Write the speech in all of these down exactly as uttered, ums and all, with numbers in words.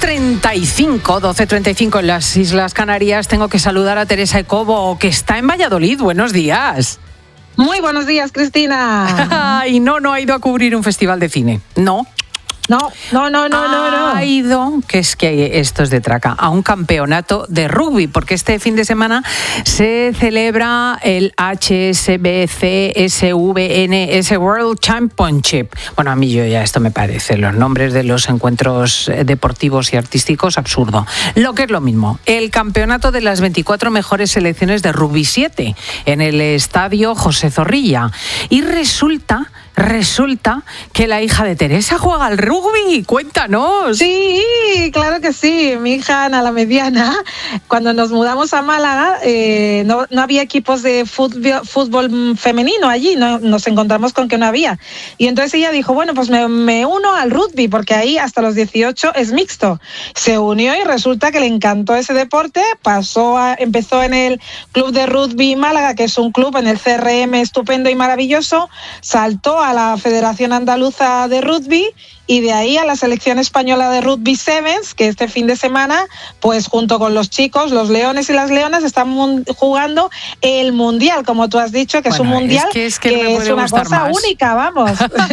treinta y cinco, doce treinta y cinco en las Islas Canarias. Tengo que saludar a Teresa Ecobo, que está en Valladolid. Buenos días. Muy buenos días, Cristina. Y no, no ha ido a cubrir un festival de cine. No. No, no, no, no, no, no. Ha ido, que es que esto es de traca, a un campeonato de rugby, porque este fin de semana se celebra el H S B C S V N S World Championship. Bueno, a mí yo ya esto me parece, los nombres de los encuentros deportivos y artísticos, absurdo. Lo que es lo mismo, el campeonato de las veinticuatro mejores selecciones de rugby siete en el estadio José Zorrilla. Y resulta... Resulta que la hija de Teresa juega al rugby. Cuéntanos. Sí, claro que sí. Mi hija Ana, la mediana, cuando nos mudamos a Málaga, eh, no, no había equipos de fútbol, fútbol femenino allí. No, nos encontramos con que no había. Y entonces ella dijo, bueno, pues me, me uno al rugby, porque ahí hasta los dieciocho es mixto. Se unió y resulta que le encantó ese deporte. Pasó a, empezó en el Club de Rugby Málaga, que es un club en el C R M estupendo y maravilloso. Saltó a la Federación Andaluza de Rugby y de ahí a la Selección Española de Rugby Sevens, que este fin de semana, pues junto con los chicos, los leones y las leonas, están mun- jugando el Mundial, como tú has dicho, que bueno, es un Mundial es que es, que que no es una cosa más. única, vamos.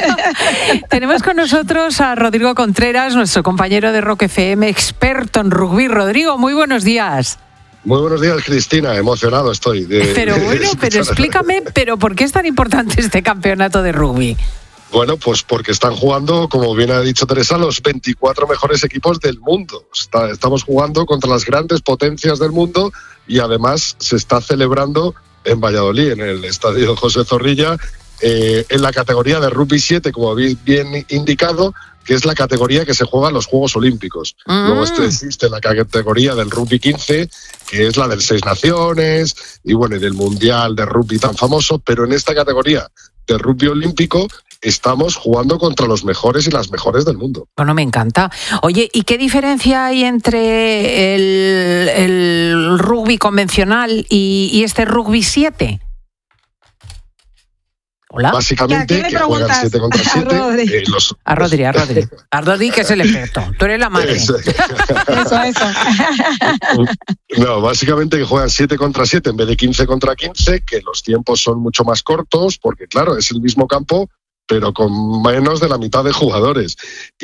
Tenemos con nosotros a Rodrigo Contreras, nuestro compañero de Rock F M, experto en rugby. Rodrigo, muy buenos días. Muy buenos días, Cristina. Emocionado estoy. De, pero bueno, de pero explícame, pero ¿por qué es tan importante este campeonato de rugby? Bueno, pues porque están jugando, como bien ha dicho Teresa, los veinticuatro mejores equipos del mundo. Está, estamos jugando contra las grandes potencias del mundo y además se está celebrando en Valladolid, en el estadio José Zorrilla, eh, en la categoría de rugby siete, como habéis bien indicado, que es la categoría que se juega en los Juegos Olímpicos. Mm. Luego este existe la categoría del rugby quince, que es la del Seis Naciones, y bueno, y del Mundial de Rugby tan famoso, pero en esta categoría de rugby olímpico estamos jugando contra los mejores y las mejores del mundo. Bueno, me encanta. Oye, ¿y qué diferencia hay entre el, el rugby convencional y, y este rugby siete? ¿Hola? Básicamente que juegan siete contra siete. A Rodri, eh, los... a Rodri, a Rodri. A Rodri, que es el experto. Tú eres la madre. Eso, eso. No, básicamente que juegan siete contra siete en vez de quince contra quince, que los tiempos son mucho más cortos, porque claro, es el mismo campo, pero con menos de la mitad de jugadores.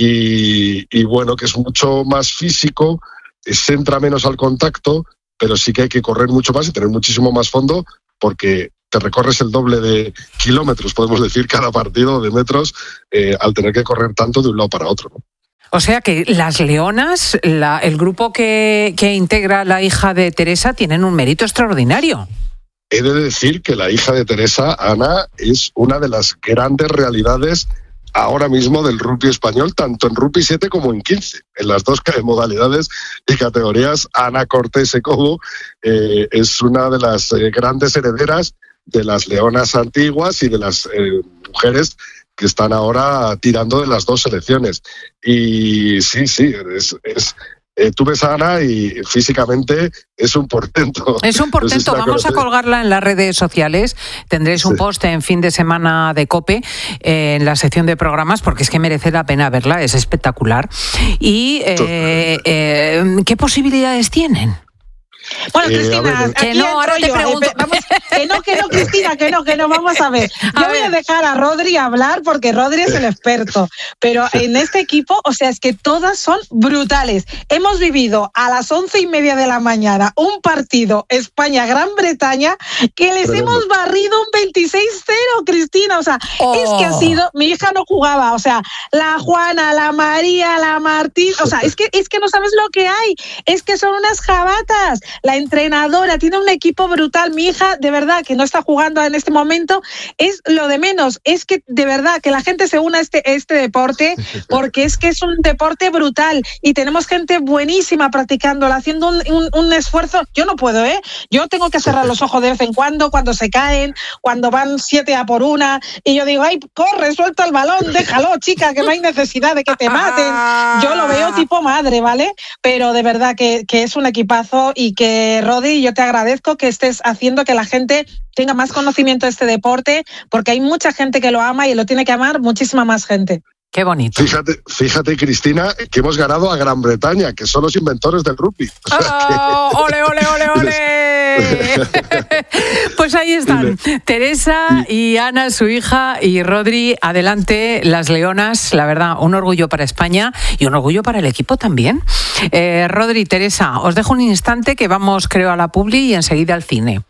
Y, y bueno, que es mucho más físico, se entra menos al contacto, pero sí que hay que correr mucho más y tener muchísimo más fondo, porque te recorres el doble de kilómetros, podemos decir, cada partido de metros, eh, al tener que correr tanto de un lado para otro, ¿no? O sea que las leonas, la, el grupo que, que integra la hija de Teresa, tienen un mérito extraordinario. He de decir que la hija de Teresa, Ana, es una de las grandes realidades ahora mismo del rugby español, tanto en rugby siete como en quince. En las dos modalidades y categorías, Ana Cortés Ecobo eh, es una de las eh, grandes herederas de las leonas antiguas y de las eh, mujeres que están ahora tirando de las dos selecciones. Y sí, sí, es... es Eh, tú ves a Ana y físicamente es un portento. Es un portento. No sé si Vamos a colgarla en las redes sociales. Tendréis un sí. post en fin de semana de COPE eh, en la sección de programas, porque es que merece la pena verla, es espectacular. ¿Y eh, eh, qué posibilidades tienen? Bueno, Cristina, eh, que no, ahora te yo, pregunto. Eh, vamos, que no, que no, Cristina, que no, que no, vamos a ver. Yo a voy ver. a dejar a Rodri hablar porque Rodri es el experto, pero en este equipo, o sea, es que todas son brutales. Hemos vivido a las once y media de la mañana un partido España-Gran Bretaña que les Tremendo. hemos barrido un veintiséis cero, Cristina, o sea, oh. es que ha sido, mi hija no jugaba, o sea, la Juana, la María, la Martín, o sea, es que, es que no sabes lo que hay, es que son unas jabatas. La entrenadora tiene un equipo brutal. Mi hija, de verdad, que no está jugando en este momento, es lo de menos. Es que, de verdad, que la gente se una a este, este deporte, porque es que es un deporte brutal y tenemos gente buenísima practicándola, haciendo un, un, un esfuerzo. Yo no puedo, ¿eh? Yo tengo que cerrar los ojos de vez en cuando, cuando se caen, cuando van siete a por una, y yo digo, ay, corre, suelta el balón, déjalo, chica, que no hay necesidad de que te maten. Yo lo veo tipo madre, ¿vale? Pero de verdad que, que es un equipazo y que Eh, Rodri, yo te agradezco que estés haciendo que la gente tenga más conocimiento de este deporte, porque hay mucha gente que lo ama y lo tiene que amar muchísima más gente. Qué bonito. Fíjate, fíjate, Cristina, que hemos ganado a Gran Bretaña, que son los inventores del rugby. O sea oh, que... ¡Ole, ole, ole, ole! Pues ahí están, Teresa y Ana, su hija, y Rodri, adelante, las leonas, la verdad, un orgullo para España y un orgullo para el equipo también. Eh, Rodri, Teresa, os dejo un instante que vamos, creo, a la publi y enseguida al cine.